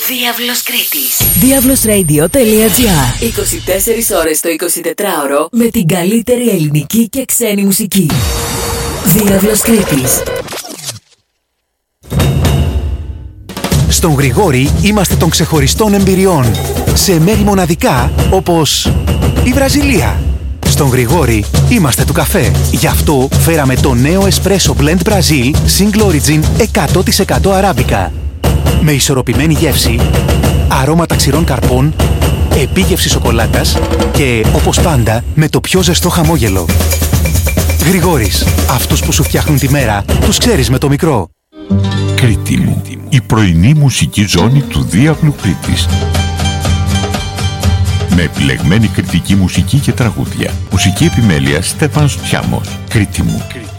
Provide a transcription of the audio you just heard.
Διάβλος Κρήτης. Διάβλosradio.gr. 24 ώρες το 24ωρο με την καλύτερη ελληνική και ξένη μουσική. Διάβλος Κρήτης. Στον Γρηγόρη είμαστε των ξεχωριστών εμπειριών. Σε μέρη μοναδικά όπως η Βραζιλία. Στον Γρηγόρη είμαστε του καφέ. Γι' αυτό φέραμε το νέο Espresso Blend Brazil Single Origin 100% αράμπικα. Με ισορροπημένη γεύση, αρώματα ξηρών καρπών, επίγευση σοκολάτας και, όπως πάντα, με το πιο ζεστό χαμόγελο. Γρηγόρης, αυτούς που σου φτιάχνουν τη μέρα, τους ξέρεις με το μικρό. Κρήτη μου, η πρωινή μουσική ζώνη του Διάβλου Κρήτης. Με επιλεγμένη κριτική μουσική και τραγούδια. Μουσική επιμέλεια Στέφανος Τσιάμος. Κρήτη μου.